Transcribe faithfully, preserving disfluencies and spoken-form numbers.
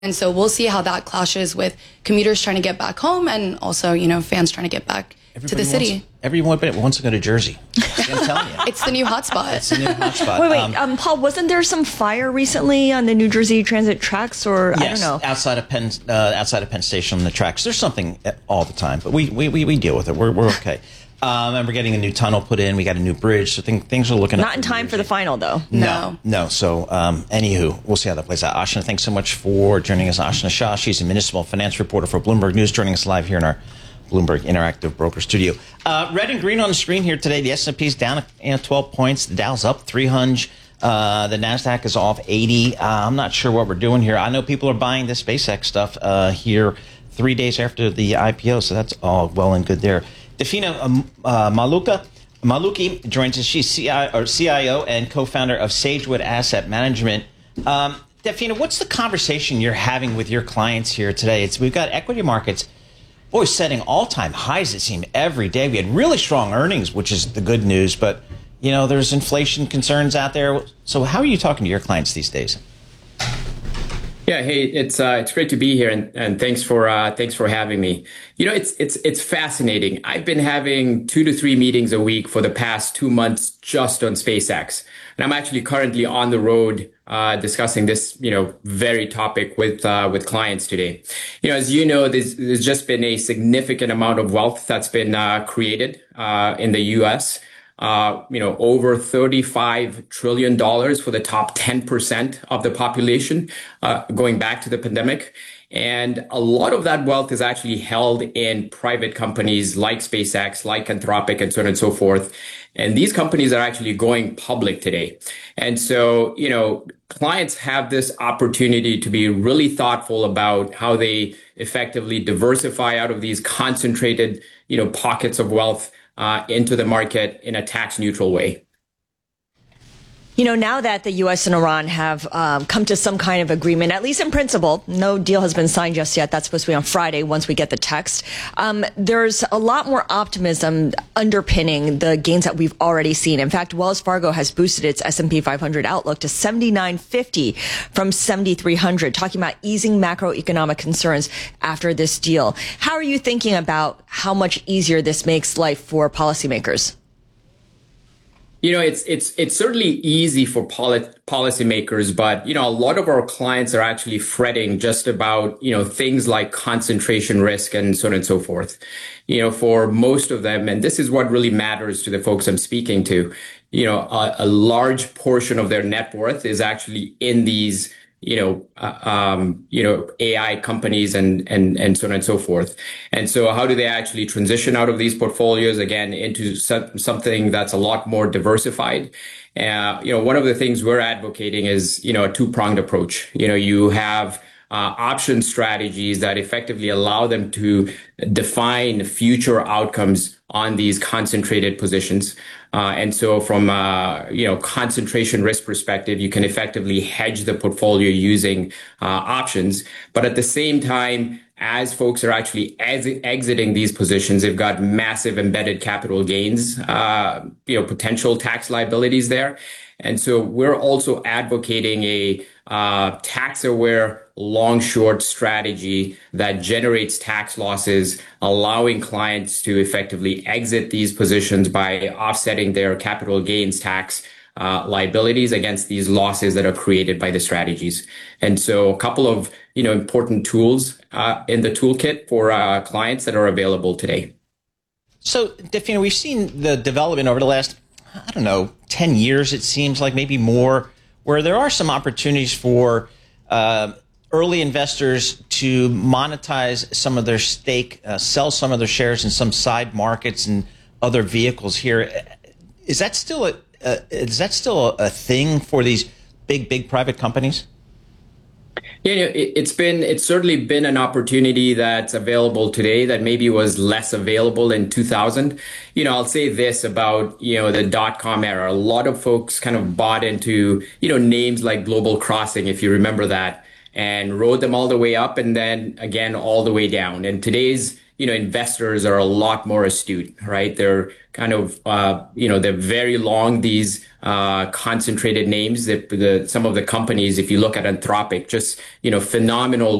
And so we'll see how that clashes with commuters trying to get back home and also, you know, fans trying to get back Everybody to the city. Wants, everyone wants to go to Jersey. I'm telling you. It's the new hotspot. It's the new hotspot. Wait, wait, um, um, Paul, wasn't there some fire recently on the New Jersey Transit tracks, or yes, I don't know? outside of Penn, uh, outside of Penn Station on the tracks. There's something all the time, but we we we, we deal with it. We're we're okay. Um, and we're getting a new tunnel put in. We got a new bridge, so things things are looking not up in time Jersey. for the final, though. No, no. So, um, anywho, we'll see how that plays out. Ashna, thanks so much for joining us. Ashna Shah, she's a municipal finance reporter for Bloomberg News, joining us live here in our Bloomberg Interactive Broker Studio. Uh, red and green on the screen here today. The S and P's down you know, twelve points. The Dow's up three hundred. Uh, the NASDAQ is off eighty. Uh, I'm not sure what we're doing here. I know people are buying the SpaceX stuff uh, here three days after the I P O, so that's all well and good there. Defina um, uh, Maluka, Maluki joins us. She's C I O, or C I O and co-founder of Sagewood Asset Management. Um, Defina, what's the conversation you're having with your clients here today? It's we've got equity markets, boy, setting all-time highs, it seemed, every day. We had really strong earnings, which is the good news, but, you know, there's inflation concerns out there. So how are you talking to your clients these days? Yeah, hey, it's uh, it's great to be here, and, and thanks for uh, thanks for having me. You know, it's it's it's fascinating. I've been having two to three meetings a week for the past two months just on SpaceX, and I'm actually currently on the road uh, discussing this, you know, very topic with uh, with clients today. You know, as you know, there's, there's just been a significant amount of wealth that's been uh, created uh, in the U S Uh, you know, over thirty-five trillion dollars for the top ten percent of the population, uh, going back to the pandemic. And a lot of that wealth is actually held in private companies like SpaceX, like Anthropic, and so on and so forth. And these companies are actually going public today. And so, you know, clients have this opportunity to be really thoughtful about how they effectively diversify out of these concentrated, you know, pockets of wealth Uh, into the market in a tax neutral way. You know, now that the U S and Iran have um, come to some kind of agreement, at least in principle, no deal has been signed just yet. That's supposed to be on Friday once we get the text. Um, there's a lot more optimism underpinning the gains that we've already seen. In fact, Wells Fargo has boosted its S and P five hundred outlook to seventy-nine fifty from seventy-three hundred, talking about easing macroeconomic concerns after this deal. How are you thinking about how much easier this makes life for policymakers? You know, it's it's it's certainly easy for poli- policymakers, but, you know, a lot of our clients are actually fretting just about, you know, things like concentration risk and so on and so forth. You know, for most of them, and this is what really matters to the folks I'm speaking to, you know, a, a large portion of their net worth is actually in these, you know, uh, um, you know, A I companies and, and, and so on and so forth. And so how do they actually transition out of these portfolios again into so- something that's a lot more diversified? Uh, you know, one of the things we're advocating is, you know, a two-pronged approach. You know, you have uh, option strategies that effectively allow them to define future outcomes on these concentrated positions. Uh, and so from a, you know, concentration risk perspective, you can effectively hedge the portfolio using uh, options. But at the same time, as folks are actually ex- exiting these positions, they've got massive embedded capital gains, uh, you know, potential tax liabilities there. And so we're also advocating a uh, tax-aware long-short strategy that generates tax losses, allowing clients to effectively exit these positions by offsetting their capital gains tax uh, liabilities against these losses that are created by the strategies. And so a couple of, you know, important tools uh, in the toolkit for uh, clients that are available today. So, Defina, we've seen the development over the last, I don't know, ten years, it seems like, maybe more, where there are some opportunities for uh, early investors to monetize some of their stake, uh, sell some of their shares in some side markets and other vehicles here. Is that still a, uh, is that still a thing for these big, big private companies? Yeah, you know, it, it's been, it's certainly been an opportunity that's available today that maybe was less available in two thousand. You know, I'll say this about, you know, the dot-com era. A lot of folks kind of bought into, you know, names like Global Crossing, if you remember that, and rode them all the way up and then again all the way down. And today's, you know, investors are a lot more astute, right? They're kind of, uh, you know, they're very long, these uh, concentrated names that the, some of the companies, if you look at Anthropic, just, you know, phenomenal